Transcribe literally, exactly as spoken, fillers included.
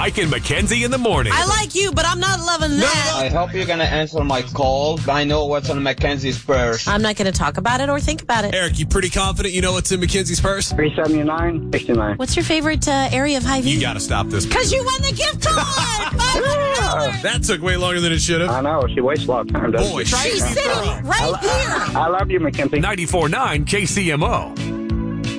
Mike and Mackenzie in the morning. I like you, but I'm not loving that. I hope you're going to answer my call. I know what's on Mackenzie's purse. I'm not going to talk about it or think about it. Eric, you pretty confident you know what's in Mackenzie's purse? three seventy-nine sixty-nine. What's your favorite uh, area of Hy-Vee? You got to stop this. Because you won the gift card! five hundred dollars! That took way longer than it should have. I know. She wastes a lot of time, doesn't Boy, she? She's sitting right here. I love you, Mackenzie. ninety-four point nine K C M O.